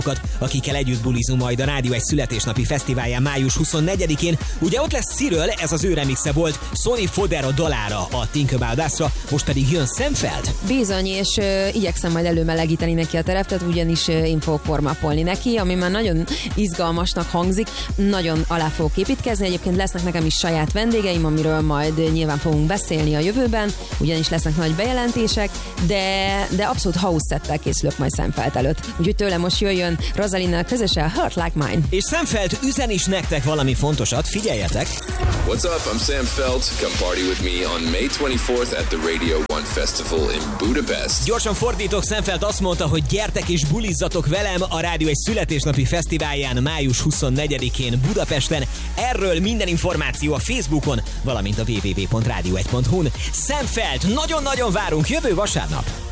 akikkel együtt bulizunk majd a Rádió egy születésnapi fesztiválján május 24-én. Ugye ott lesz Cyril, ez az ő remixe volt Sonny Fodera dalára, a Think About Us-ra, most pedig jön Sam Feld. Bizony, és igyekszem majd előmelegíteni neki a tereptet, ugyanis én fogok formapolni neki, ami már nagyon izgalmasnak hangzik, nagyon alá fogok építkezni. Egyébként lesznek nekem is saját vendégeim, amiről majd nyilván fogunk beszélni a jövőben, ugyanis lesznek nagy bejelentések, de abszolút house settel készülök majd Sam Feld előtt. Úgyhogy tőle most jöjjön Rosalinnal közösen Hurt Like Mine. És Sam Feld üzen is nektek valami fontosat, figyeljetek! What's up? I'm Sam Feld. Come party with me on May 24th at the Radio 1 Festival in Budapest. Gyorsan fordítok, Sam Feld azt mondta, hogy gyertek és bulizzatok velem a Rádió egy születésnapi fesztiválján május 24-én Budapesten. Erről minden információ a Facebookon, valamint a www.radio1.hu-n. Sam Feld, nagyon-nagyon várunk jövő vasárnap!